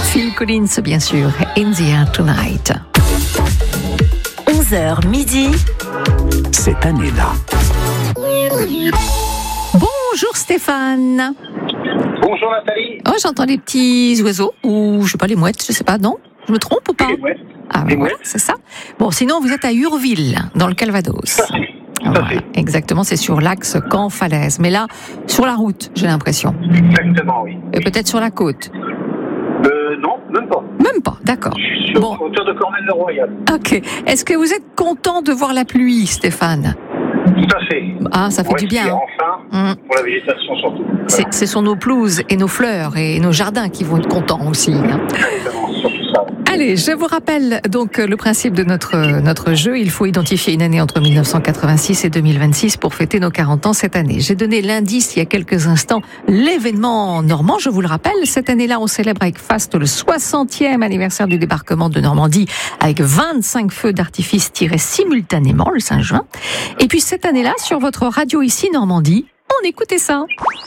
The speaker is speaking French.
Phil Collins, bien sûr, In the Air Tonight. 11h midi. Cette année-là. Bonjour Stéphane. Bonjour Nathalie. Oh, j'entends les petits oiseaux, ou je sais pas, les mouettes, je sais pas, non? Je me trompe ou pas? Les mouettes. Ah ben voilà, c'est ça. Bon, sinon vous êtes à Urville, dans le Calvados. Tout à fait. Exactement, c'est sur l'axe Caen-Falaise. Mais là, sur la route, j'ai l'impression. Exactement, oui. Et peut-être sur la côte. Non, même pas. Même pas, d'accord. Je suis sur Bon. hauteur de Cornell-le-Royal. Ok. Est-ce que vous êtes content de voir la pluie, Stéphane? Tout à fait. Ah, ça fait du bien. Enfin, pour la végétation surtout. Voilà. Ce sont nos pelouses et nos fleurs et nos jardins qui vont être contents aussi. Exactement, surtout ça. Allez, je vous rappelle donc le principe de notre jeu. Il faut identifier une année entre 1986 et 2026 pour fêter nos 40 ans cette année. J'ai donné l'indice il y a quelques instants, l'événement normand. Je vous le rappelle, cette année-là, on célèbre avec faste le 60e anniversaire du débarquement de Normandie avec 25 feux d'artifice tirés simultanément le 5 juin. Et puis cette année-là, sur votre radio ici Normandie, on écoutait ça.